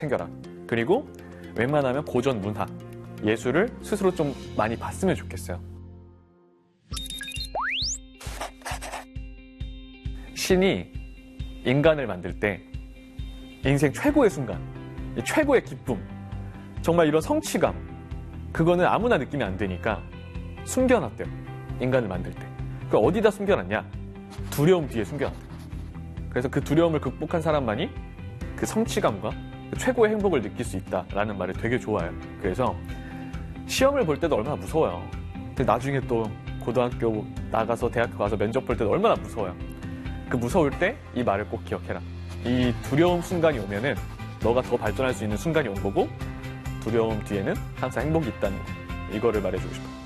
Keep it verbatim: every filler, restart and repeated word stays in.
챙겨라. 그리고 웬만하면 고전 문화, 예술을 스스로 좀 많이 봤으면 좋겠어요. 신이 인간을 만들 때 인생 최고의 순간, 최고의 기쁨, 정말 이런 성취감, 그거는 아무나 느끼면 안 되니까 숨겨놨대요. 인간을 만들 때. 그 어디다 숨겨놨냐? 두려움 뒤에 숨겨놨대요. 그래서 그 두려움을 극복한 사람만이 그 성취감과 그 최고의 행복을 느낄 수 있다라는 말을 되게 좋아해요. 그래서 시험을 볼 때도 얼마나 무서워요. 근데 나중에 또 고등학교 나가서 대학교 가서 면접 볼 때도 얼마나 무서워요. 그 무서울 때 이 말을 꼭 기억해라. 이 두려움 순간이 오면은 너가 더 발전할 수 있는 순간이 온 거고, 두려움 뒤에는 항상 행복이 있다는 거. 이거를 말해주고 싶어요.